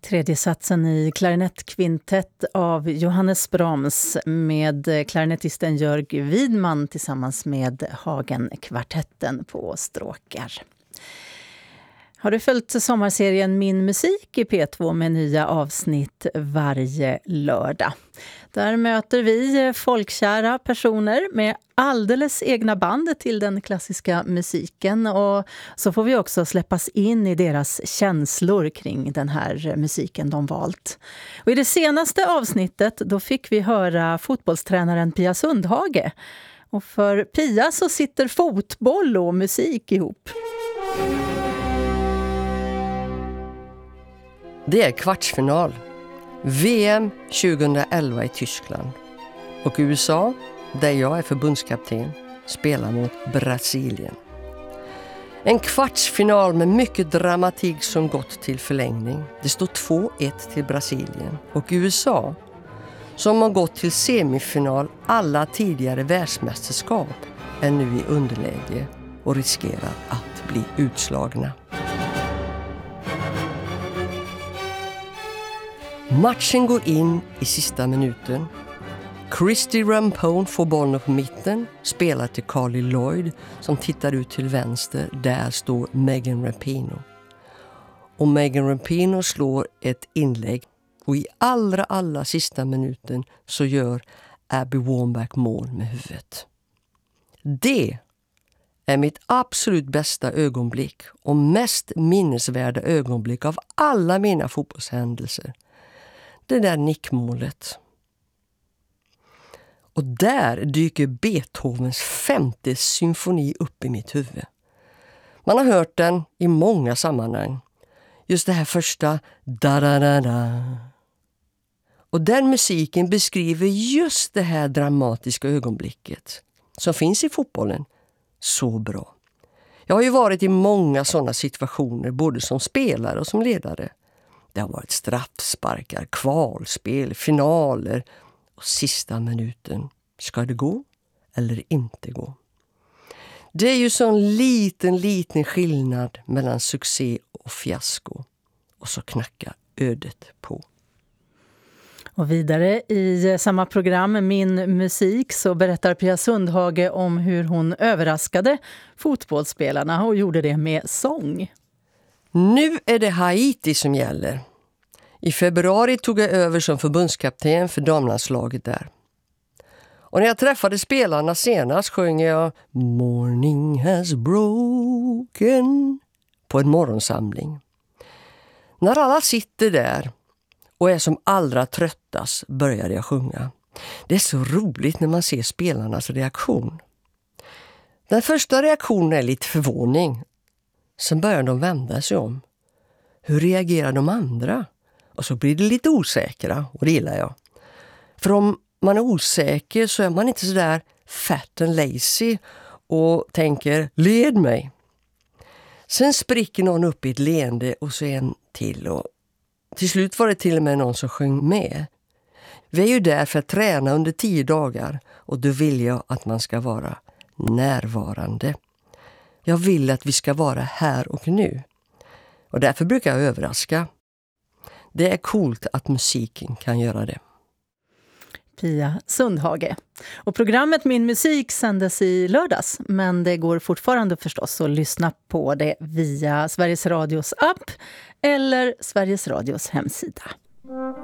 Tredje satsen i klarinettkvintett av Johannes Brahms med klarinettisten Jörg Widman tillsammans med Hagen-kvartetten på stråkar. Har du följt sommarserien Min musik i P2 med nya avsnitt varje lördag? Där möter vi folkkära personer med alldeles egna band till den klassiska musiken, och så får vi också släppas in i deras känslor kring den här musiken de valt. Och i det senaste avsnittet då fick vi höra fotbollstränaren Pia Sundhage. Och för Pia så sitter fotboll och musik ihop. Det är kvartsfinal. VM 2011 i Tyskland. Och USA, där jag är förbundskapten, spelar mot Brasilien. En kvartsfinal med mycket dramatik som gått till förlängning. Det står 2-1 till Brasilien. Och USA, som har gått till semifinal alla tidigare världsmästerskap, är nu i underläge och riskerar att bli utslagna. Matchen går in i sista minuten. Christy Rampone får bollen på mitten, spelar till Carly Lloyd som tittar ut till vänster. Där står Megan Rapinoe. Och Megan Rapinoe slår ett inlägg, och i allra sista minuten så gör Abby Wambach mål med huvudet. Det är mitt absolut bästa ögonblick och mest minnesvärda ögonblick av alla mina fotbollshändelser. Det där nickmålet. Och där dyker Beethovens 5:e symfoni upp i mitt huvud. Man har hört den i många sammanhang. Just det här första da-da-da-da. Och den musiken beskriver just det här dramatiska ögonblicket som finns i fotbollen så bra. Jag har ju varit i många sådana situationer, både som spelare och som ledare. Det har varit straffsparkar, kvalspel, finaler och sista minuten. Ska det gå eller inte gå? Det är ju sån liten skillnad mellan succé och fiasko. Och så knackar ödet på. Och vidare i samma program Min musik så berättar Pia Sundhage om hur hon överraskade fotbollsspelarna och gjorde det med sång. Nu är det Haiti som gäller. I februari tog jag över som förbundskapten för damlandslaget där. Och när jag träffade spelarna senast sjöng jag Morning has broken på en morgonsamling. När alla sitter där och är som allra tröttast började jag sjunga. Det är så roligt när man ser spelarnas reaktion. Den första reaktionen är lite förvåning. Sen börjar de vända sig om. Hur reagerar de andra? Och så blir det lite osäkra, och det gillar jag. För om man är osäker så är man inte så där fat and lazy och tänker, led mig. Sen spricker någon upp i ett leende och så en till. Och till slut var det till och med någon som sjöng med. Vi är ju där för att träna under 10 dagar, och då vill jag att man ska vara närvarande. Jag vill att vi ska vara här och nu. Och därför brukar jag överraska. Det är coolt att musiken kan göra det. Pia Sundhage. Och programmet Min musik sändes i lördags, men det går fortfarande förstås att lyssna på det via Sveriges Radios app eller Sveriges Radios hemsida.